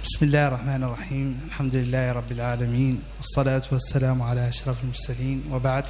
بسم الله الرحمن الرحيم. الحمد لله رب العالمين، والصلاة والسلام على أشرف المرسلين، وبعد.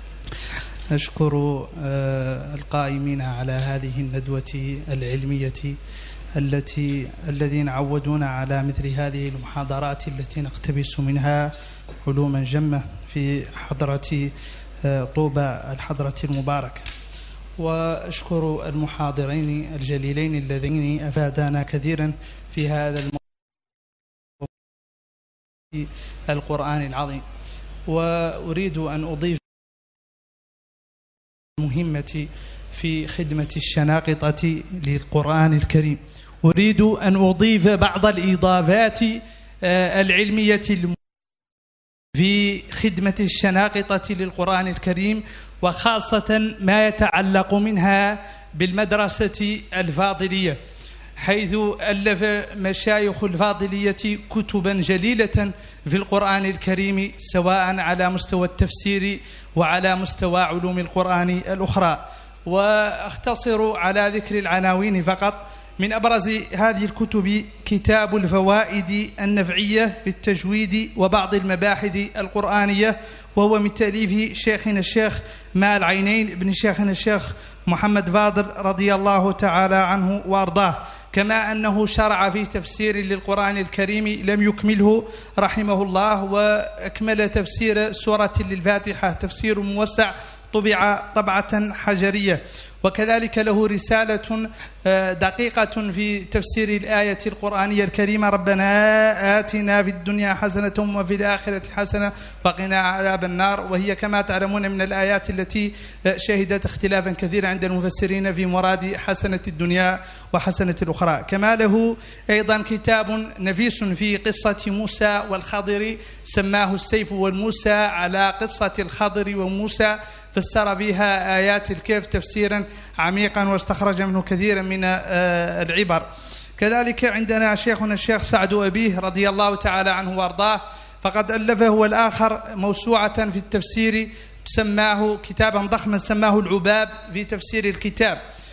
أشكر القائمين على هذه الندوة العلمية الذين عودونا على مثل هذه المحاضرات التي نقتبس منها علوما جمة في حضرة طوبى الحضرة المباركة. وأشكر المحاضرين الجليلين الذين أفادانا كثيرا في هذا القرآن العظيم. وأريد أن أضيف المهمة في خدمة الشناقطة للقرآن الكريم. أريد أن أضيف بعض الإضافات العلمية في خدمة الشناقطة للقرآن الكريم، وخاصة ما يتعلق منها بالمدرسة الفاضلية، حيث ألف مشايخ الفاضلية كتبا جليلة في القرآن الكريم، سواء على مستوى التفسير وعلى مستوى علوم القرآن الأخرى. وأختصر على ذكر العناوين فقط. من أبرز هذه الكتب كتاب الفوائد النفعية بالتجويد وبعض المباحث القرآنية، وهو من تأليف شيخنا الشيخ ماء العينين ابن شيخنا الشيخ محمد فاضل رضي الله تعالى عنه وأرضاه. كما أنه شرع في تفسير للقرآن الكريم لم يكمله رحمه الله، وأكمل تفسير سورة للفاتحة تفسير موسع طبع طبعة حجرية. وكذلك له رسالة دقيقة في تفسير الآية القرآنية الكريمة: ربنا آتنا في الدنيا حسنة وفي الآخرة حسنة وقنا عذاب النار، وهي كما تعلمون من الآيات التي شهدت اختلافا كثيرا عند المفسرين في مراد حسنة الدنيا وحسنة الأخرى. كما له أيضا كتاب نفيس في قصة موسى والخضر، سماه السيف والموسى، على قصة الخضر وموسى، فسر فيها آيات الكهف تفسيرا عميقا واستخرج منه كثيرا من العبر. كذلك عندنا شيخنا الشيخ سعد أبيه رضي الله تعالى عنه وارضاه، فقد ألف هو الآخر موسوعة في التفسير سماه كتابا ضخما سماه العباب في تفسير الكتاب،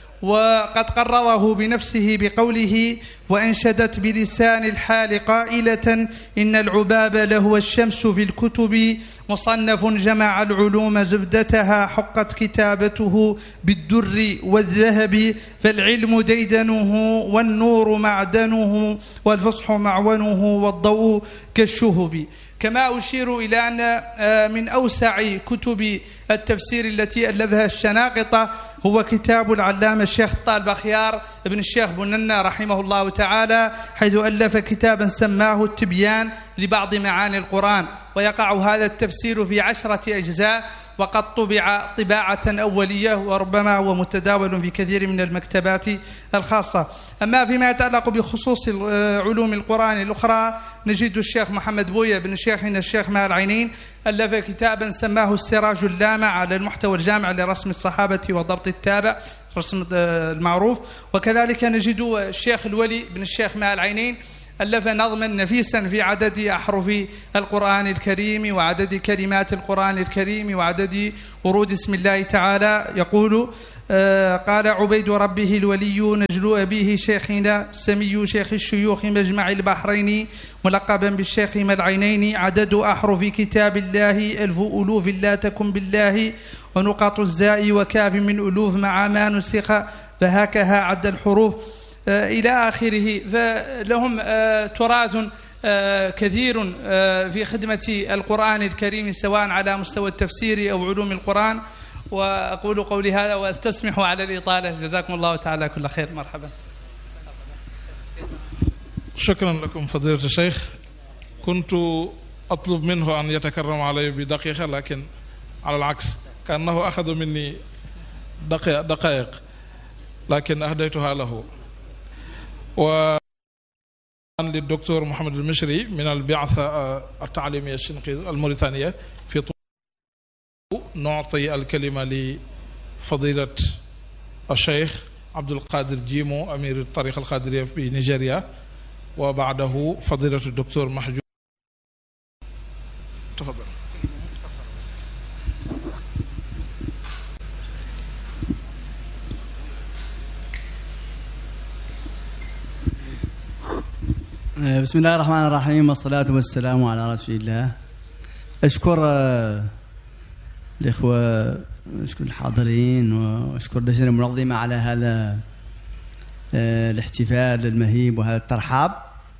وقد قرره بنفسه بقوله: وأنشدت بلسان الحال قائلة إن العباب لهو الشمس في الكتب، مصنف جمع العلوم زبدتها، حقت كتابته بالدر والذهب، فالعلم ديدنه والنور معدنه والفصح معونه والضوء كالشهب. كما أشير إلى أن من أوسع كتب التفسير التي ألفها الشناقطة هو كتاب العلامة الشيخ طالب خيار ابن الشيخ بننا رحمه الله تعالى، حيث ألف كتابا سماه التبيان لبعض معاني القرآن، ويقع هذا التفسير في 10 أجزاء، وقد طبع طباعة أولية، وربما هو متداول في كثير من المكتبات الخاصة. أما فيما يتعلق بخصوص علوم القرآن الأخرى، نجد الشيخ محمد بوية بن شيخنا الشيخ ماء العينين ألف كتابا سماه السراج اللامع على المحتوى الجامع لرسم الصحابة وضبط التابع، رسم المعروف. وكذلك نجد الشيخ الولي بن الشيخ ماء العينين ألف نظما نفيسا في عدد أحرف القرآن الكريم وعدد كلمات القرآن الكريم وعدد ورود اسم الله تعالى. يقول: قال عبيد ربه الولي نجل أبيه شيخنا سمي شيخ الشيوخ مجمع البحرين، ملقبا بالشيخ ماء العينين، عدد أحرف كتاب الله 1000 ألوف لا تكن بالله، ونقاط الزاء وكاف من ألوف مع ما نسخ، فهكها عد الحروف إلى آخره. فلهم تراث كثير في خدمة القرآن الكريم، سواء على مستوى التفسير أو علوم القرآن. وأقول قولي هذا وأستسمح على الإطالة، جزاكم الله تعالى كل خير. مرحبا. شكرا لكم فضيلة الشيخ. كنت أطلب منه أن يتكرم علي بدقيقة، لكن على العكس كأنه أخذ مني دقائق، لكن أهديتها له. للدكتور محمد المشري من البعثة التعليمية الشنقيطية الموريتانية في طوبى، نعطي الكلمة لفضيلة الشيخ عبد القادر جيمو أمير الطريقة القادرية في نيجيريا، وبعده فضيلة الدكتور محجوب. تفضل. بسم الله الرحمن الرحيم، والصلاة والسلام على رسول الله. أشكر الإخوة، أشكر الحاضرين، وأشكر اللجنة المنظمة على هذا الاحتفال المهيب وهذا الترحاب.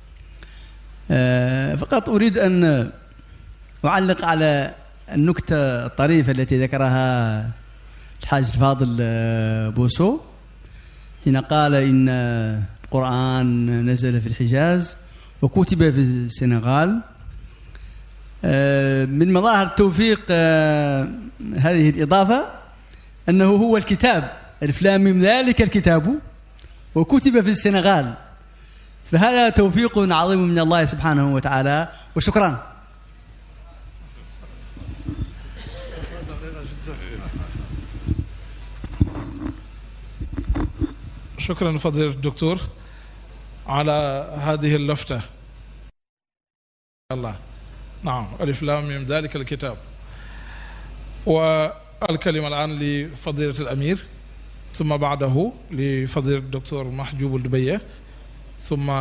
فقط أريد أن أعلق على النكتة الطريفة التي ذكرها الحاج الفاضل بوسو حين قال إن القرآن نزل في الحجاز وكتب في السنغال. من مظاهر توفيق هذه الإضافة أنه هو الكتاب، ألف لام ميم ذلك الكتاب وكتب في السنغال، فهذا توفيق عظيم من الله سبحانه وتعالى، وشكرا. شكرا فضيلة الدكتور على هذه اللفتة. الله، نعم، ألف لام ميم ذلك الكتاب. والكلمة الآن لفضيلة الأمير، ثم بعده لفضيلة الدكتور محجوب الدبية، ثم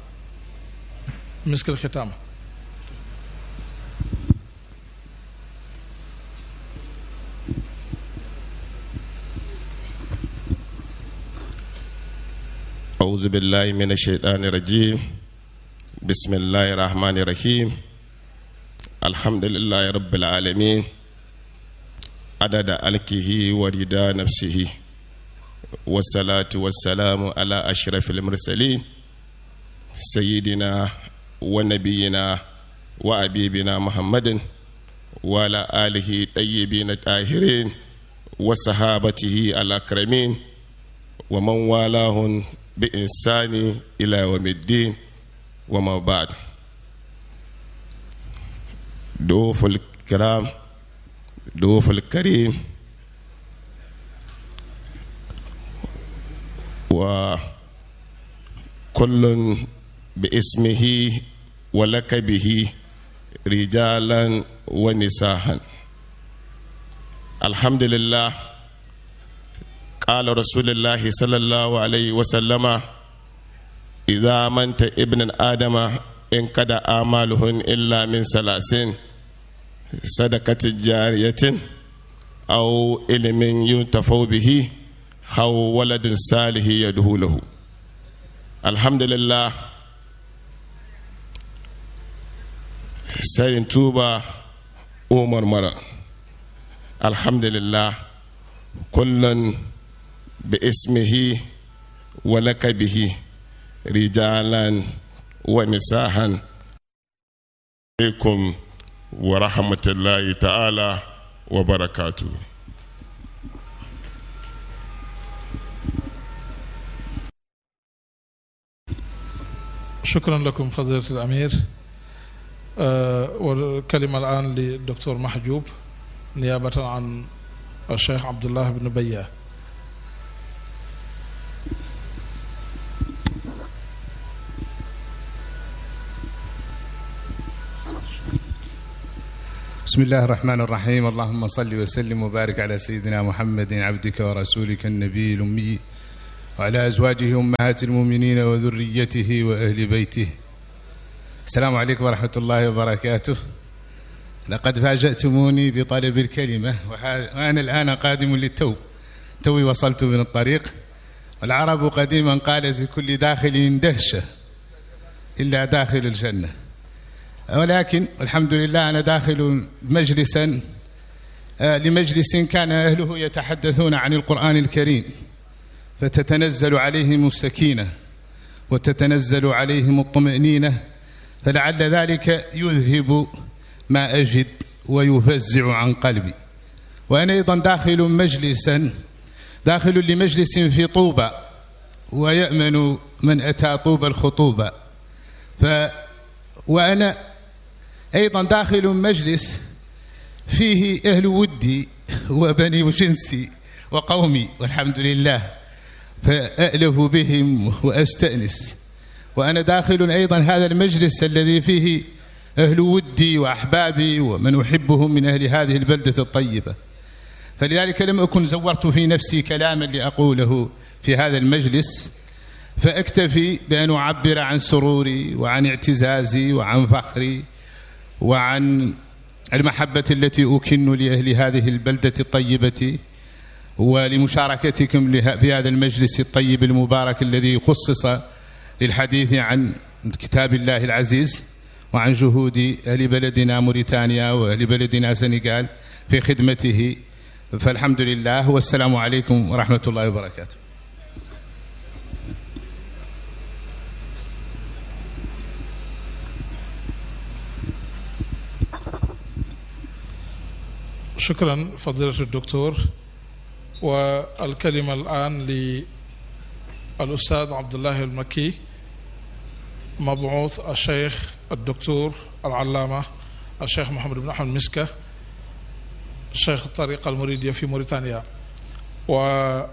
مسك الختام. أعوذ بالله من الشيطان الرجيم. بسم الله الرحمن الرحيم. الحمد لله رب العالمين، عدد ملكه ورضا نفسه، والصلاة والسلام على أشرف المرسلين سيدنا ونبينا وحبيبنا محمد وعلى آله الطيبين الطاهرين وصحابته الأكرمين ومن والاهم بإحسان إلى يوم الدين، وما بعد. ضيوف الكرام، ضيوف الكريم، وكل باسمه ولقبه، رجالا ونساء. الحمد لله. قال رسول الله صلى الله عليه وسلم: إذا منت ابن آدم انقضى أعماله إلا من ثلاث: صدقة جارية، أو علم ينتفع به، أو ولد صالح يدعو له. الحمد لله. سيد توبة عمر مرة. الحمد لله. كل باسمه ولقبه، رجالا ونساء. عليكم ورحمة الله تعالى وبركاته. شكرا لكم فضيلة الأمير. والكلمة الآن للدكتور محجوب نيابة عن الشيخ عبد الله بن بياه. بسم الله الرحمن الرحيم. اللهم صل وسلم وبارك على سيدنا محمد عبدك ورسولك النبي الأمي، وعلى أزواجه أمهات المؤمنين وذريته وأهل بيته. السلام عليكم ورحمة الله وبركاته. لقد فاجأتموني بطلب الكلمة، وأنا الآن قادم للتوب، توي وصلت من الطريق. والعرب قديما قالت: لكل داخل دهشة إلا داخل الجنة. ولكن الحمد لله أنا داخل مجلسا لمجلس كان أهله يتحدثون عن القرآن الكريم، فتتنزل عليهم السكينة وتتنزل عليهم الطمأنينة، فلعل ذلك يذهب ما أجد ويفزع عن قلبي. وأنا أيضا داخل لمجلس في طوبى، ويأمن من أتى طوبى الخطوبة. وأنا أيضا داخل مجلس فيه أهل ودي وبني جنسي وقومي، والحمد لله، فأألف بهم وأستأنس. وأنا داخل أيضا هذا المجلس الذي فيه أهل ودي وأحبابي ومن أحبهم من أهل هذه البلدة الطيبة، فلذلك لم أكن زورت في نفسي كلاما لأقوله في هذا المجلس، فأكتفي بأن أعبر عن سروري وعن اعتزازي وعن فخري وعن المحبة التي أكن لأهل هذه البلدة الطيبة ولمشاركتكم في هذا المجلس الطيب المبارك الذي خصص للحديث عن كتاب الله العزيز وعن جهود أهل بلدنا موريتانيا وأهل بلدنا سنغال في خدمته. فالحمد لله والسلام عليكم ورحمة الله وبركاته. شكرا فضيلة الدكتور. والكلمة الآن للأستاذ عبد الله المكي مبعوث الشيخ الدكتور العلامة الشيخ محمد بن أحمد مسكة شيخ الطريقة المريدية في موريتانيا. وكان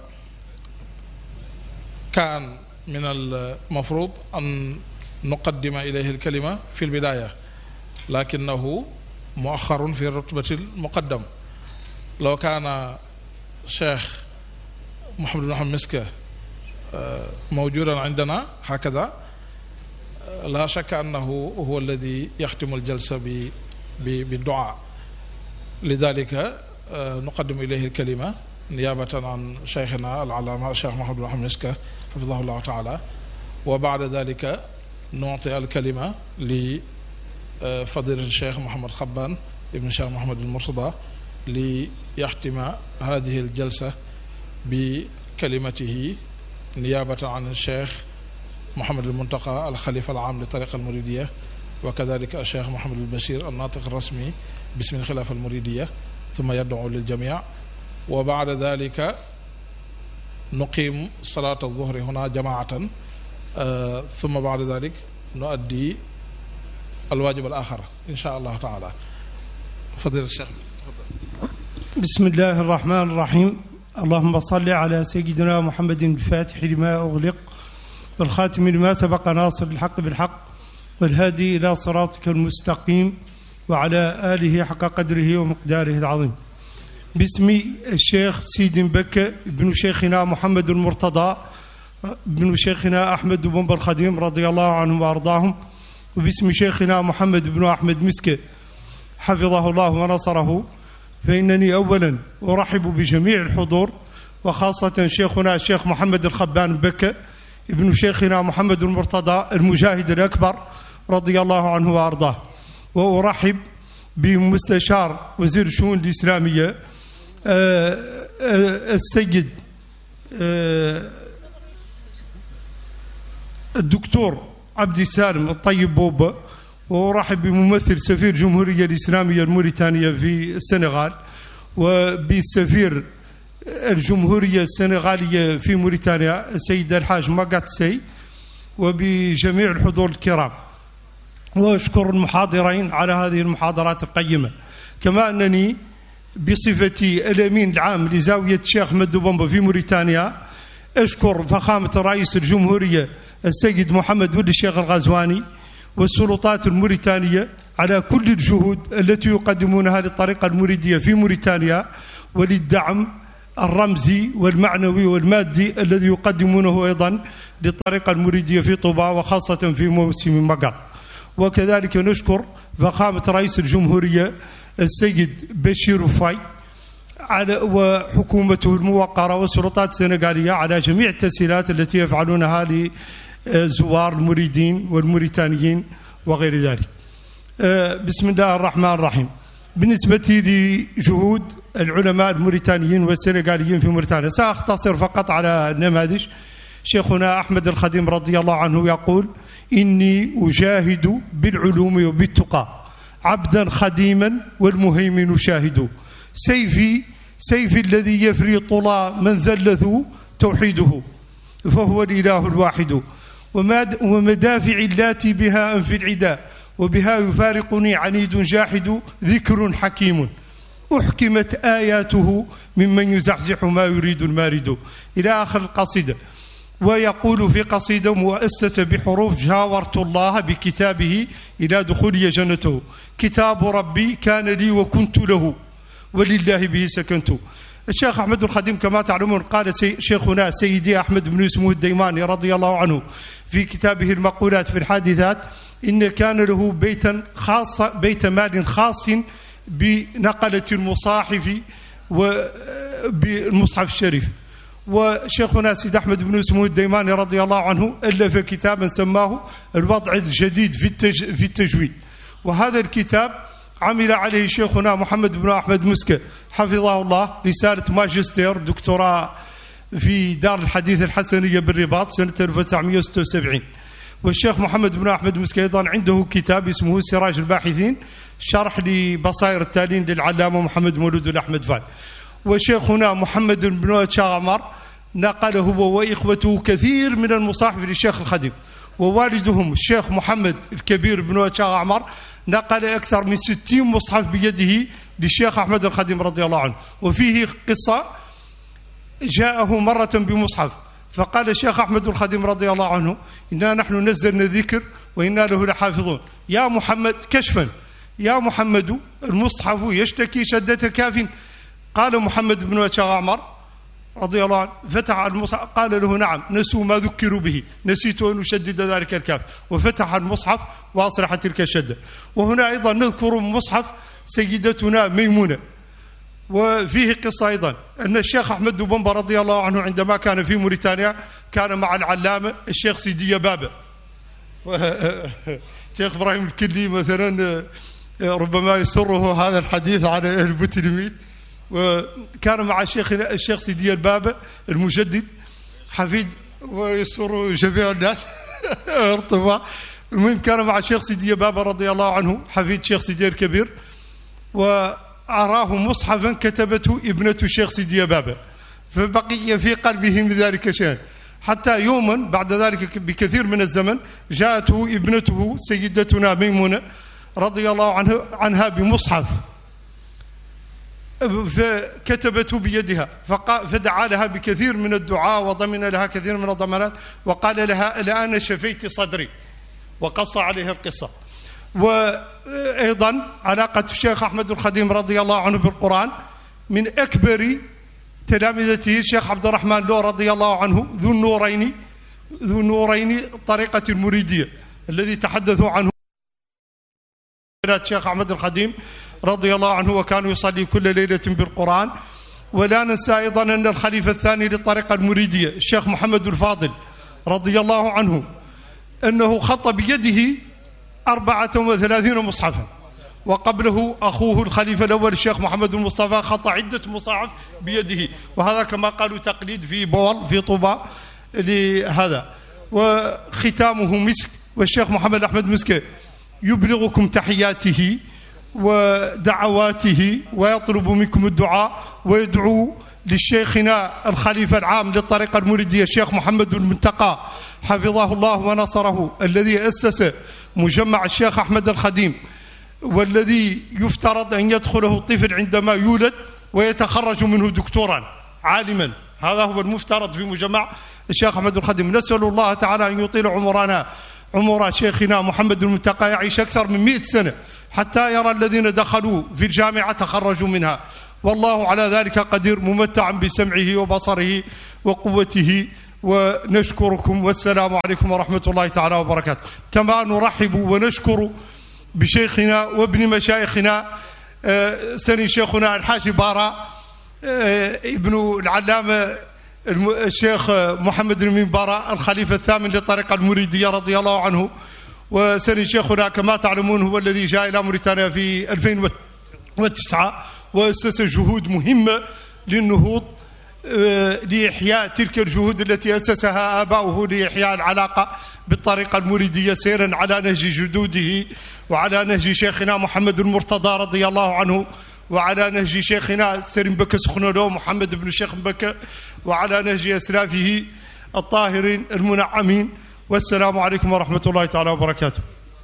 من المفروض أن نقدم إليه الكلمة في البداية، لكنه مؤخر في رتبة المقدم. لو كان الشيخ محمد بن أحمد مسكة موجودا عندنا هكذا لا شك أنه هو الذي يختم الجلسة بالدعاء. لذلك نقدم إليه الكلمة نيابة عن شيخنا العلامة الشيخ محمد بن أحمد مسكة حفظه الله تعالى. وبعد ذلك نعطي الكلمة لفضيلة الشيخ محمد خبان ابن الشيخ محمد المرتضى ليختم هذه الجلسة بكلمته نيابة عن الشيخ محمد المنتقى الخليفة العام للطريقة المريدية، وكذلك الشيخ محمد البشير الناطق الرسمي باسم الخلافة المريدية، ثم يدعو للجميع. وبعد ذلك نقيم صلاة الظهر هنا جماعة، ثم بعد ذلك نؤدي الواجب الآخر إن شاء الله تعالى. فضيلة الشيخ بسم الله الرحمن الرحيم. اللهم صل على سيدنا محمد الفاتح لما أغلق والخاتم لما سبق ناصر الحق بالحق والهادي إلى صراطك المستقيم وعلى آله حق قدره ومقداره العظيم. باسم الشيخ سيد بكة ابن شيخنا محمد المرتضى ابن شيخنا أحمد بن الخديم رضي الله عنهم وأرضاهم، وباسم شيخنا محمد بن أحمد مسكة حفظه الله ونصره، فإنني أولا أرحب بجميع الحضور وخاصة شيخنا الشيخ محمد الخبان بكة ابن شيخنا محمد المرتضى المجاهد الأكبر رضي الله عنه وأرضاه، وأرحب بمستشار وزير الشؤون الإسلامية السيد الدكتور عبد السالم الطيب بوبا، وأرحب بممثل سفير الجمهورية الإسلامية الموريتانية في السنغال، وبسفير الجمهورية السنغالية في موريتانيا السيد الحاج ماغاتسي، وبجميع الحضور الكرام. وأشكر المحاضرين على هذه المحاضرات القيمة، كما أنني بصفتي الأمين العام لزاوية الشيخ مدو بومبا في موريتانيا أشكر فخامة رئيس الجمهورية السيد محمد ولد الشيخ الغزواني والسلطات الموريتانية على كل الجهود التي يقدمونها للطريقة المريدية في موريتانيا وللدعم الرمزي والمعنوي والمادي الذي يقدمونه أيضا للطريقة المريدية في طوبى وخاصة في موسم مقر. وكذلك نشكر فخامة رئيس الجمهورية السيد بشير فاي وحكومته الموقرة والسلطات السنغالية على جميع التسهيلات التي يفعلونها لزوار المريدين والموريتانيين وغير ذلك. بسم الله الرحمن الرحيم. بالنسبة لجهود العلماء الموريتانيين والسنغاليين في موريتانيا سأختصر فقط على نماذج. شيخنا أحمد الخديم رضي الله عنه يقول: إني أجاهد بالعلوم وبالتقى عبدا خديما والمهيمن شاهد، سيفي الذي يفري طلا من ذلذ توحيده، فهو الإله الواحد، ومدافع اللاتي بها أنفي العداء، وبها يفارقني عنيد جاحد، ذكر حكيم أحكمت آياته ممن يزحزح ما يريد المارد، إلى آخر القصيدة. ويقول في قصيدة مؤسسة بحروف: جاورت الله بكتابه إلى دخولي جنته، كتاب ربي كان لي وكنت له، ولله به سكنت. الشيخ أحمد الخديم كما تعلمون قال شيخنا سيدي أحمد بن يوسف الديماني رضي الله عنه في كتابه المقولات في الحادثات إن كان له بيتا خاص، بيت مال خاص بنقلة المصاحف وبالمصحف الشريف. وشيخنا سيد أحمد بن يوسف الديماني رضي الله عنه ألف كتابا سماه الوضع الجديد في التجويد، وهذا الكتاب عمل عليه شيخنا محمد بن أحمد مسكة حفظه الله رسالة ماجستير دكتوراه في دار الحديث الحسنية بالرباط سنة 1976. والشيخ محمد بن أحمد مسكة أيضا عنده كتاب اسمه سراج الباحثين شرح لبصائر التالين للعلامة محمد مولود الأحمد فال. وشيخنا محمد بن شاغمر نقل هو وإخوته كثير من المصاحف للشيخ الخديم، ووالدهم الشيخ محمد الكبير بن شاغمر نقل أكثر من 60 مصحف بيده للشيخ أحمد الخديم رضي الله عنه. وفيه قصة جاءه مرة بمصحف فقال الشيخ أحمد الخديم رضي الله عنه إنا نحن نزلنا الذكر وإنا له لحافظون، يا محمد كشفا يا محمد المصحف يشتكي شدة كاف. قال محمد بن شاغمر رضي الله عنه فتح المصحف قال له نعم نسوا ما ذكروا به، نسيت أن أشدد ذلك الكاف، وفتح المصحف وأصلح تلك الشدة. وهنا أيضا نذكر مصحف سيدتنا ميمونة، وفيه قصة أيضا أن الشيخ أحمد بومبا رضي الله عنه عندما كان في موريتانيا كان مع العلامة الشيخ سيدي بابا، الشيخ إبراهيم الكلي مثلا ربما يسره هذا الحديث على أهل بوتلميت، وكان مع الشيخ سيدي البابا المجدد حفيد ويسر جميع الناس ارتباط. المهم كان مع الشيخ سيدي بابا رضي الله عنه حفيد الشيخ سيدي الكبير، وأراه مصحفا كتبته ابنة الشيخ سيدي بابا، فبقي في قلبه من ذلك شيء، حتى يوما بعد ذلك بكثير من الزمن جاءته ابنته سيدتنا ميمونة رضي الله عنها بمصحف فكتبته بيدها، فدعا لها بكثير من الدعاء وضمن لها كثير من الضمانات، وقال لها الآن شفيت صدري، وقص عليها القصة. وأيضا علاقة الشيخ أحمد الخديم رضي الله عنه بالقرآن من أكبر تلامذته الشيخ عبد الرحمن لو رضي الله عنه ذو النورين طريقة المريدية الذي تحدثوا عنه الشيخ أحمد الخديم رضي الله عنه، وكان يصلي كل ليلة بالقرآن. ولا ننسى أيضا أن الخليفة الثاني للطريقة المريدية الشيخ محمد الفاضل رضي الله عنه أنه خط بيده 34 مصحفا، وقبله أخوه الخليفة الأول الشيخ محمد المصطفى خط عدة مصاحف بيده، وهذا كما قالوا تقليد في بول في طوبى لهذا. وختامه مسك، والشيخ محمد أحمد مسكة يبلغكم تحياته ودعواته ويطلب منكم الدعاء، ويدعو للشيخنا الخليفة العام للطريقة المريدية الشيخ محمد المنتقى حفظه الله ونصره، الذي أسس مجمع الشيخ أحمد الخديم، والذي يفترض أن يدخله الطفل عندما يولد ويتخرج منه دكتورا عالما، هذا هو المفترض في مجمع الشيخ أحمد الخديم. نسأل الله تعالى أن يطيل عمرنا عمر شيخنا محمد المنتقى، يعيش أكثر من 100 سنة حتى يرى الذين دخلوا في الجامعة تخرجوا منها، والله على ذلك قدير، ممتع بسمعه وبصره وقوته. ونشكركم، والسلام عليكم ورحمة الله تعالى وبركاته. كما نرحب ونشكر بشيخنا وابن مشايخنا سني شيخنا الحاج بارا ابن العلامة الشيخ محمد المين بارا الخليفة الثامن للطريقة المريدية رضي الله عنه. وسني شيخنا كما تعلمون هو الذي جاء إلى موريتانيا في 2009 وأسس جهود مهمة للنهوض لإحياء تلك الجهود التي أسسها آباؤه لإحياء العلاقة بالطريقة المريدية سيرا على نهج جدوده وعلى نهج شيخنا محمد المرتضى رضي الله عنه، وعلى نهج شيخنا سرين بك سخنولو محمد بن الشيخ بك، وعلى نهج أسلافه الطاهرين المنعمين. والسلام عليكم ورحمة الله تعالى وبركاته.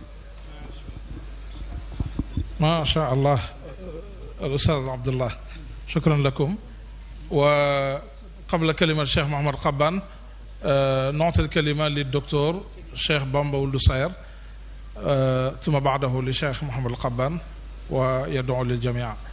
ما شاء الله الأستاذ عبد الله، شكرا لكم. وقبل كلمة الشيخ محمد قبان نعطي الكلمة للدكتور الشيخ بامبا والدسير، ثم بعده للشيخ محمد القبان، ويدعو للجميع.